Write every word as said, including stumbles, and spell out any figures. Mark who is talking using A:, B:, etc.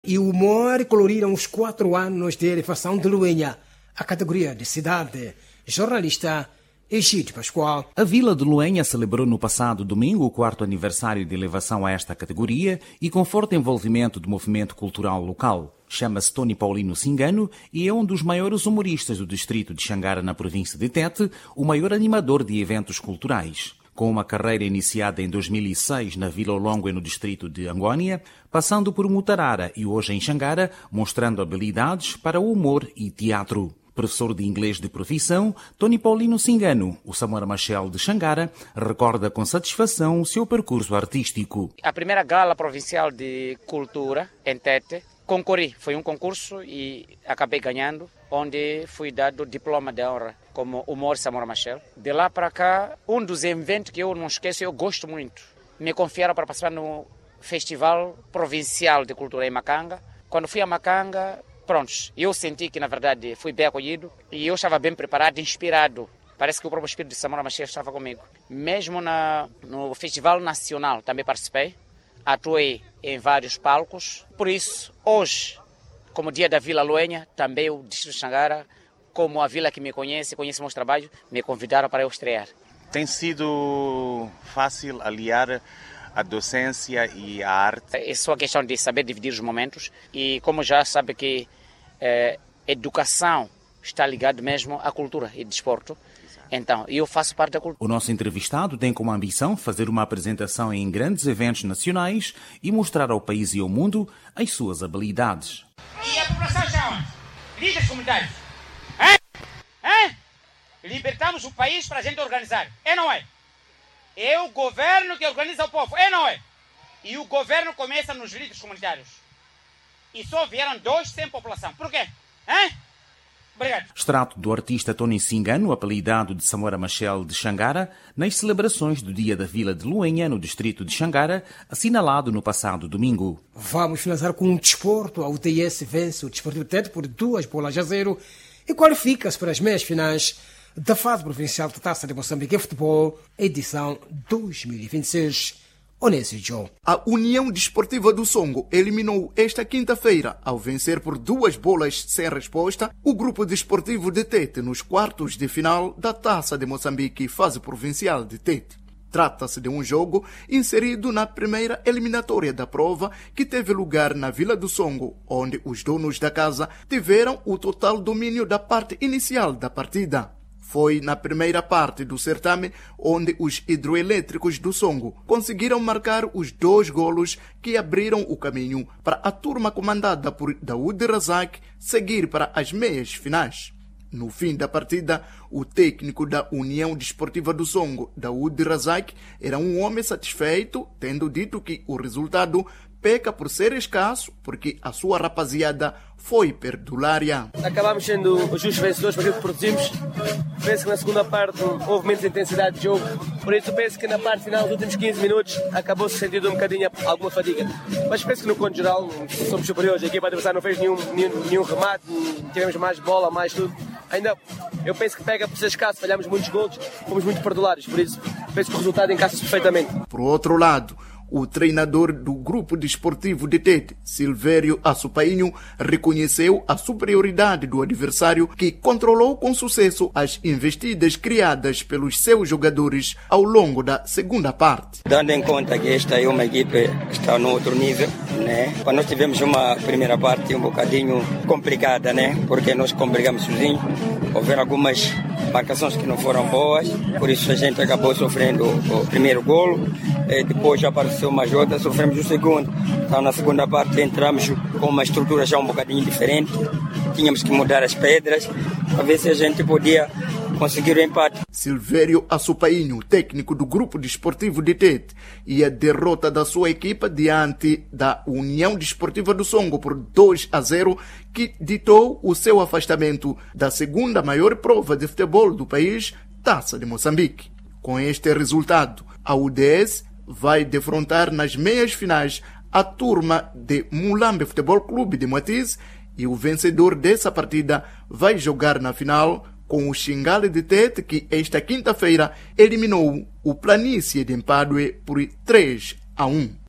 A: e o humor coloriram os quatro anos de elevação de Luenha, a categoria de cidade. Jornalista Egídio Pascoal.
B: A Vila de Luenha celebrou no passado domingo o quarto aniversário de elevação a esta categoria e com forte envolvimento do movimento cultural local. Chama-se Tony Paulino Cingano e é um dos maiores humoristas do distrito de Xangara, na província de Tete, o maior animador de eventos culturais. Com uma carreira iniciada em dois mil e seis na Vila Olongo, no distrito de Angônia, passando por Mutarara e hoje em Xangara, mostrando habilidades para o humor e teatro. Professor de inglês de profissão, Tony Paulino Cingano, o Samora Machel de Xangara, recorda com satisfação o seu percurso artístico.
C: A primeira gala provincial de cultura em Tete, concorri, foi um concurso e acabei ganhando, onde fui dado o diploma de honra como humor Samora Machel. De lá para cá, um dos eventos que eu não esqueço, eu gosto muito. Me confiaram para participar no Festival Provincial de Cultura em Macanga. Quando fui a Macanga, prontos, eu senti que na verdade fui bem acolhido e eu estava bem preparado, inspirado. Parece que o próprio espírito de Samora Machel estava comigo. Mesmo na, no Festival Nacional também participei, atuei em vários palcos. Por isso, hoje, como dia da Vila Luenha, também o distrito de Xangara, como a vila que me conhece, conhece meus trabalhos, me convidaram para eu estrear.
D: Tem sido fácil aliar a docência e a arte?
C: É só a questão de saber dividir os momentos e como já sabe que eh, educação está ligada mesmo à cultura e desporto, então eu faço parte da cultura.
B: O nosso entrevistado tem como ambição fazer uma apresentação em grandes eventos nacionais e mostrar ao país e ao mundo as suas habilidades.
C: E a população está onde? Líderes comunitários. Hein? Hein? Libertamos o país para a gente organizar. É ou não é? É o governo que organiza o povo. É ou não é? E o governo começa nos líderes comunitários. E só vieram dois sem população. Por quê? Hein? Obrigado.
B: Extrato do artista Tony Cingano, apelidado de Samora Machel de Xangara, nas celebrações do Dia da Vila de Luenha, no distrito de Xangara, assinalado no passado domingo.
A: Vamos finalizar com um desporto. A U T S vence o Desportivo Tete por duas bolas a zero e qualifica-se para as meias finais da fase provincial da Taça de Moçambique em Futebol, edição dois mil e vinte e seis. Onésio.
E: A União Desportiva do Songo eliminou esta quinta-feira, ao vencer por duas bolas sem resposta, o Grupo Desportivo de Tete nos quartos de final da Taça de Moçambique, fase provincial de Tete. Trata-se de um jogo inserido na primeira eliminatória da prova, que teve lugar na Vila do Songo, onde os donos da casa tiveram o total domínio da parte inicial da partida. Foi na primeira parte do certame onde os hidroelétricos do Songo conseguiram marcar os dois golos que abriram o caminho para a turma comandada por Daoud Razak seguir para as meias finais. No fim da partida, o técnico da União Desportiva do Songo, Daoud Razak, era um homem satisfeito, tendo dito que o resultado peca por ser escasso, porque a sua rapaziada foi perdulária.
F: Acabámos sendo os justos vencedores para aquilo que produzimos. Penso que na segunda parte houve menos intensidade de jogo, por isso penso que na parte final, dos últimos quinze minutos, acabou-se sentindo um bocadinho alguma fadiga. Mas penso que no conto geral somos superiores. A equipa adversária não fez nenhum, nenhum, nenhum remate, tivemos mais bola, mais tudo. Ainda, eu penso que pega por ser escasso, falhamos muitos golos, fomos muito perdulários, por isso penso que o resultado encaixa-se perfeitamente.
E: Por outro lado, o treinador do Grupo Desportivo de Tete, Silvério Assupainho, reconheceu a superioridade do adversário, que controlou com sucesso as investidas criadas pelos seus jogadores ao longo da segunda parte.
G: Dando em conta que esta é uma equipe que está no outro nível, né? Quando nós tivemos uma primeira parte um bocadinho complicada, né? Porque nós complicamos sozinhos, houveram algumas marcações que não foram boas, por isso a gente acabou sofrendo o primeiro golo, e depois já apareceu uma jota, sofremos o segundo. Então na segunda parte entramos com uma estrutura já um bocadinho diferente, tínhamos que mudar as pedras para ver se a gente podia conseguir o empate.
E: Silvério Assupainho, técnico do Grupo Desportivo de Tete, e a derrota da sua equipa diante da União Desportiva do Songo por dois a zero, que ditou o seu afastamento da segunda maior prova de futebol do país, Taça de Moçambique. Com este resultado, a U D S vai defrontar nas meias finais a turma de Mulambe Futebol Clube de Moatize, e o vencedor dessa partida vai jogar na final com o Xingale de Tete, que esta quinta-feira eliminou o Planície de Empadue por três a um.